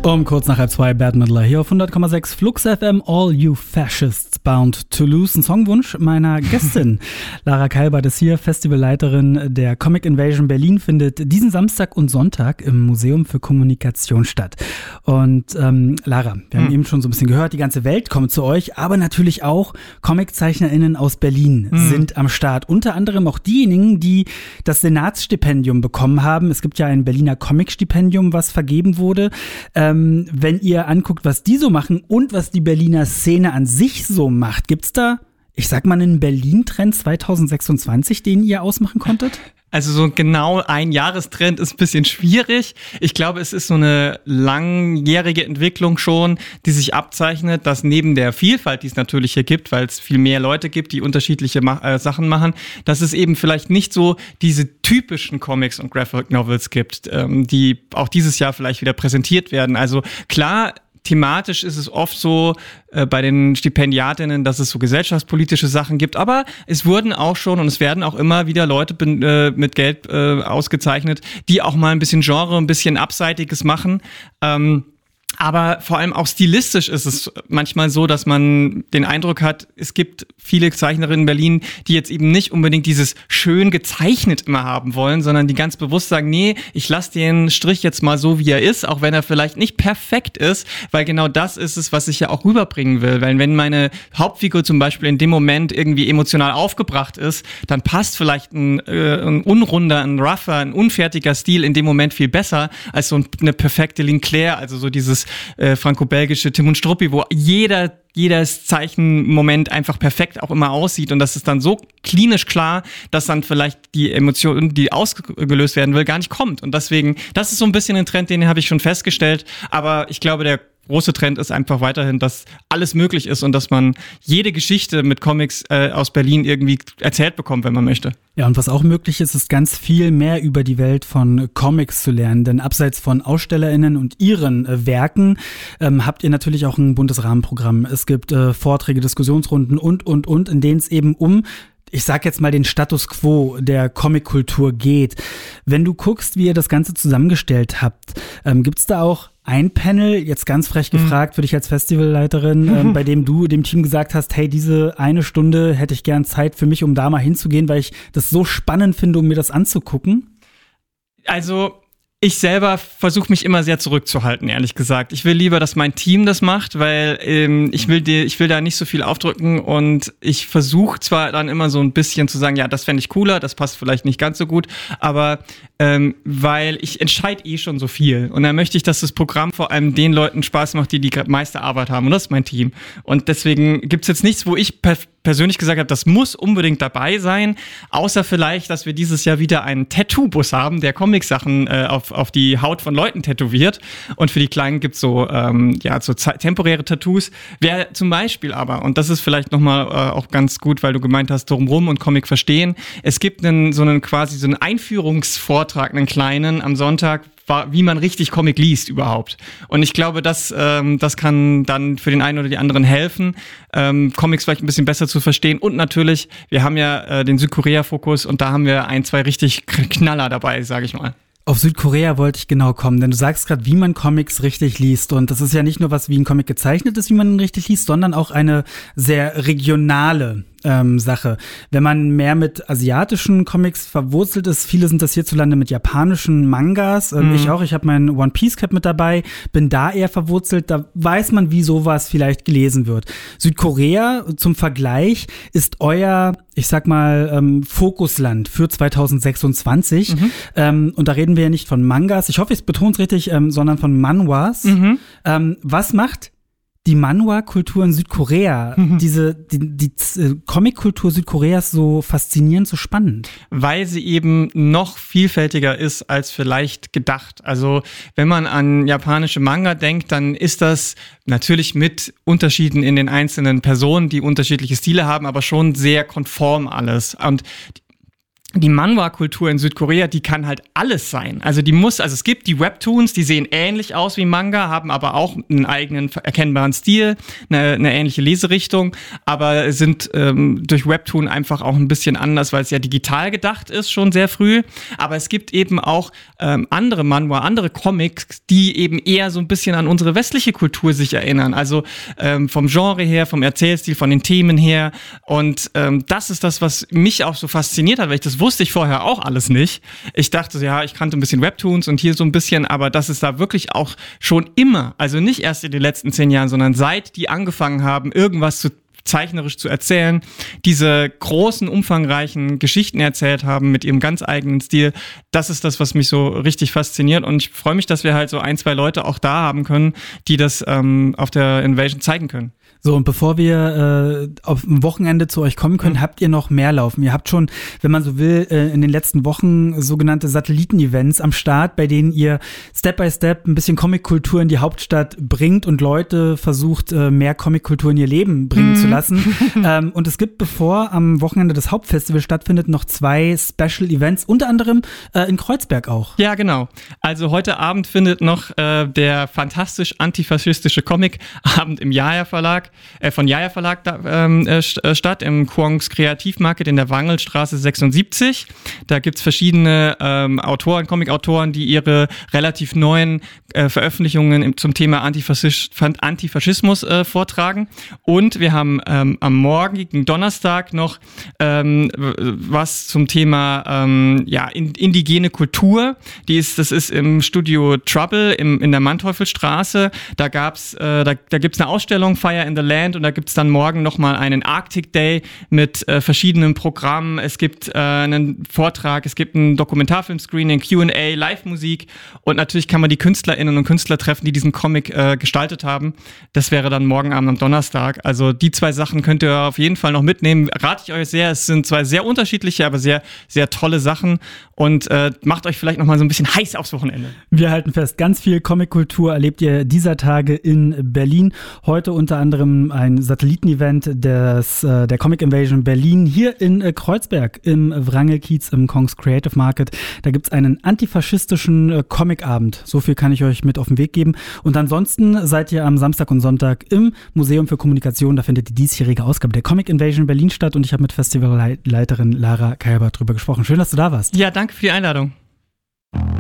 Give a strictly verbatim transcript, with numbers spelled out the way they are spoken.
Um kurz nach halb zwei, Bad Midler hier auf hundert Komma sechs Flux F M, All You Fascists Bound to Lose. Ein Songwunsch meiner Gästin. Lara Kalbert ist hier, Festivalleiterin der Comic Invasion Berlin, findet diesen Samstag und Sonntag im Museum für Kommunikation statt. Und ähm, Lara, wir haben hm. eben schon so ein bisschen gehört, die ganze Welt kommt zu euch, aber natürlich auch ComiczeichnerInnen aus Berlin hm. sind am Start. Unter anderem auch diejenigen, die das Senatsstipendium bekommen haben. Es gibt ja ein Berliner Comic-Stipendium, was vergeben wurde. Ähm, Wenn ihr anguckt, was die so machen und was die Berliner Szene an sich so macht, gibt's da, ich sag mal, einen Berlin-Trend zwanzig sechsundzwanzig, den ihr ausmachen konntet? Also so genau ein Jahrestrend ist ein bisschen schwierig. Ich glaube, es ist so eine langjährige Entwicklung schon, die sich abzeichnet, dass neben der Vielfalt, die es natürlich hier gibt, weil es viel mehr Leute gibt, die unterschiedliche Ma- äh, Sachen machen, dass es eben vielleicht nicht so diese typischen Comics und Graphic Novels gibt, ähm, die auch dieses Jahr vielleicht wieder präsentiert werden. Also klar, thematisch ist es oft so äh, bei den Stipendiatinnen, dass es so gesellschaftspolitische Sachen gibt, aber es wurden auch schon und es werden auch immer wieder Leute bin, äh, mit Geld äh, ausgezeichnet, die auch mal ein bisschen Genre, ein bisschen Abseitiges machen. Ähm, Aber vor allem auch stilistisch ist es manchmal so, dass man den Eindruck hat, es gibt viele Zeichnerinnen in Berlin, die jetzt eben nicht unbedingt dieses schön gezeichnet immer haben wollen, sondern die ganz bewusst sagen, nee, ich lasse den Strich jetzt mal so, wie er ist, auch wenn er vielleicht nicht perfekt ist, weil genau das ist es, was ich ja auch rüberbringen will. Weil wenn meine Hauptfigur zum Beispiel in dem Moment irgendwie emotional aufgebracht ist, dann passt vielleicht ein, äh, ein unrunder, ein rougher, ein unfertiger Stil in dem Moment viel besser als so eine perfekte Linclair, also so dieses Äh, franco-belgische Tim und Struppi, wo jeder jedes Zeichenmoment einfach perfekt auch immer aussieht und das ist dann so klinisch klar, dass dann vielleicht die Emotion, die ausgelöst werden will, gar nicht kommt. Und deswegen, das ist so ein bisschen ein Trend, den habe ich schon festgestellt, aber ich glaube, der große Trend ist einfach weiterhin, dass alles möglich ist und dass man jede Geschichte mit Comics äh, aus Berlin irgendwie erzählt bekommt, wenn man möchte. Ja, und was auch möglich ist, ist ganz viel mehr über die Welt von Comics zu lernen. Denn abseits von AusstellerInnen und ihren äh, Werken ähm, habt ihr natürlich auch ein buntes Rahmenprogramm. Es gibt äh, Vorträge, Diskussionsrunden und, und, und, in denen es eben um, ich sag jetzt mal, den Status quo der Comickultur geht. Wenn du guckst, wie ihr das Ganze zusammengestellt habt, ähm, gibt's da auch ein Panel, jetzt ganz frech gefragt, für dich als Festivalleiterin, mhm. ähm, bei dem du dem Team gesagt hast, hey, diese eine Stunde hätte ich gern Zeit für mich, um da mal hinzugehen, weil ich das so spannend finde, um mir das anzugucken? Also ich selber versuche mich immer sehr zurückzuhalten, ehrlich gesagt. Ich will lieber, dass mein Team das macht, weil ähm, ich will die, ich will da nicht so viel aufdrücken und ich versuche zwar dann immer so ein bisschen zu sagen, ja, das fände ich cooler, das passt vielleicht nicht ganz so gut, aber ähm, weil ich entscheide eh schon so viel und dann möchte ich, dass das Programm vor allem den Leuten Spaß macht, die die meiste Arbeit haben und das ist mein Team. Und deswegen gibt's jetzt nichts, wo ich per- persönlich gesagt habe, das muss unbedingt dabei sein, außer vielleicht, dass wir dieses Jahr wieder einen Tattoo-Bus haben, der Comic-Sachen äh, auf, auf die Haut von Leuten tätowiert. Und für die Kleinen gibt's so, ähm, ja, so ze- temporäre Tattoos. Wer zum Beispiel aber, und das ist vielleicht nochmal äh, auch ganz gut, weil du gemeint hast, drumrum und Comic verstehen, es gibt einen, so einen quasi so einen Einführungsvortrag, einen kleinen am Sonntag, wie man richtig Comic liest überhaupt. Und ich glaube, das, ähm, das kann dann für den einen oder die anderen helfen, ähm, Comics vielleicht ein bisschen besser zu verstehen. Und natürlich, wir haben ja äh, den Südkorea-Fokus und da haben wir ein, zwei richtig Knaller dabei, sage ich mal. Auf Südkorea wollte ich genau kommen, denn du sagst gerade, wie man Comics richtig liest. Und das ist ja nicht nur was, wie ein Comic gezeichnet ist, wie man ihn richtig liest, sondern auch eine sehr regionale ähm, Sache. Wenn man mehr mit asiatischen Comics verwurzelt ist, viele sind das hierzulande mit japanischen Mangas, ähm, mhm. ich auch, ich habe meinen One Piece Cap mit dabei, bin da eher verwurzelt, da weiß man, wie sowas vielleicht gelesen wird. Südkorea, zum Vergleich, ist euer, ich sag mal, ähm, Fokusland für zwanzig sechsundzwanzig. Mhm. Ähm, und da reden wir ja nicht von Mangas, ich hoffe, ich betone es richtig, ähm, sondern von Manhwas. Mhm. Ähm, was macht die Manhwa-Kultur in Südkorea, mhm. diese die, die äh, Comic-Kultur Südkoreas so faszinierend, so spannend? Weil sie eben noch vielfältiger ist als vielleicht gedacht. Also wenn man an japanische Manga denkt, dann ist das natürlich mit Unterschieden in den einzelnen Personen, die unterschiedliche Stile haben, aber schon sehr konform alles. Und die Manhwa-Kultur in Südkorea, die kann halt alles sein. Also die muss, also es gibt die Webtoons, die sehen ähnlich aus wie Manga, haben aber auch einen eigenen erkennbaren Stil, eine, eine ähnliche Leserichtung, aber sind ähm, durch Webtoon einfach auch ein bisschen anders, weil es ja digital gedacht ist, schon sehr früh. Aber es gibt eben auch ähm, andere Manhwa, andere Comics, die eben eher so ein bisschen an unsere westliche Kultur sich erinnern. Also ähm, vom Genre her, vom Erzählstil, von den Themen her. Und ähm, das ist das, was mich auch so fasziniert hat, weil ich das wusste ich vorher auch alles nicht. Ich dachte, ja, ich kannte ein bisschen Webtoons und hier so ein bisschen, aber das ist da wirklich auch schon immer, also nicht erst in den letzten zehn Jahren, sondern seit die angefangen haben, irgendwas zu zeichnerisch zu erzählen, diese großen, umfangreichen Geschichten erzählt haben mit ihrem ganz eigenen Stil. Das ist das, was mich so richtig fasziniert und ich freue mich, dass wir halt so ein, zwei Leute auch da haben können, die das ähm, auf der Invasion zeigen können. So, und bevor wir äh, auf dem Wochenende zu euch kommen können, mhm. habt ihr noch mehr laufen. Ihr habt schon, wenn man so will, äh, in den letzten Wochen sogenannte Satelliten-Events am Start, bei denen ihr Step by Step ein bisschen Comic-Kultur in die Hauptstadt bringt und Leute versucht, äh, mehr Comic-Kultur in ihr Leben bringen mhm. zu lassen. ähm, und es gibt, bevor am Wochenende das Hauptfestival stattfindet, noch zwei Special-Events, unter anderem äh, in Kreuzberg auch. Ja, genau. Also heute Abend findet noch äh, der fantastisch antifaschistische Comic-Abend im Jaja Verlag Äh, von Jaja Verlag da, ähm, äh, statt, im Kwongs Kreativmarket in der Wangelstraße sechsundsiebzig. Da gibt's verschiedene ähm, Autoren, Comic-Autoren, die ihre relativ neuen äh, Veröffentlichungen im, zum Thema Antifaschis- Antifaschismus äh, vortragen. Und wir haben ähm, am morgigen Donnerstag noch ähm, was zum Thema ähm, ja, in, indigene Kultur. Die ist, das ist im Studio Trouble im, in der Manteuffelstraße. Da gab's, äh, da, da gibt's eine Ausstellung, Fire in the Land, und da gibt's dann morgen nochmal einen Arctic Day mit äh, verschiedenen Programmen. Es gibt äh, einen Vortrag, es gibt ein Dokumentarfilm-Screening, Q and A, Live-Musik und natürlich kann man die KünstlerInnen und Künstler treffen, die diesen Comic äh, gestaltet haben. Das wäre dann morgen Abend am Donnerstag. Also die zwei Sachen könnt ihr auf jeden Fall noch mitnehmen. Rate ich euch sehr. Es sind zwei sehr unterschiedliche, aber sehr, sehr tolle Sachen und äh, macht euch vielleicht nochmal so ein bisschen heiß aufs Wochenende. Wir halten fest, ganz viel Comic-Kultur erlebt ihr dieser Tage in Berlin. Heute unter anderem ein Satellitenevent des, äh, der Comic Invasion Berlin hier in äh, Kreuzberg im Wrangelkiez im Kongs Creative Market. Da gibt's einen antifaschistischen äh, Comicabend. So viel kann ich euch mit auf den Weg geben. Und ansonsten seid ihr am Samstag und Sonntag im Museum für Kommunikation. Da findet die diesjährige Ausgabe der Comic Invasion Berlin statt und ich habe mit Festivalleiterin Lara Kalber drüber gesprochen. Schön, dass du da warst. Ja, danke für die Einladung.